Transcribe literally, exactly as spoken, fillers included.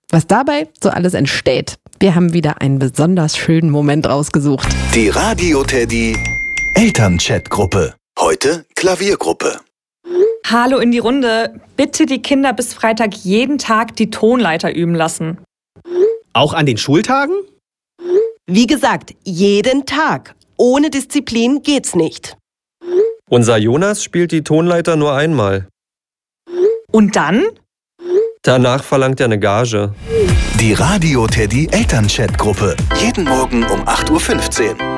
Was dabei so alles entsteht, wir haben wieder einen besonders schönen Moment rausgesucht. Die Radio Teddy Elternchat-Gruppe. Heute Klaviergruppe. Hallo in die Runde. Bitte die Kinder bis Freitag jeden Tag die Tonleiter üben lassen. Auch an den Schultagen? Wie gesagt, jeden Tag. Ohne Disziplin geht's nicht. Unser Jonas spielt die Tonleiter nur einmal. Und dann? Danach verlangt er eine Gage. Die Radio Teddy Elternchat-Gruppe. Jeden Morgen um acht Uhr fünfzehn.